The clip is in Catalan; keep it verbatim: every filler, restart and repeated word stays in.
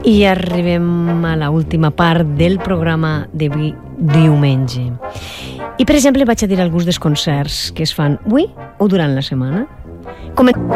I arribem a l'última part del programa d'avui diumenge. I, per exemple, vaig a dir alguns dels concerts que es fan avui o durant la setmana. Comencem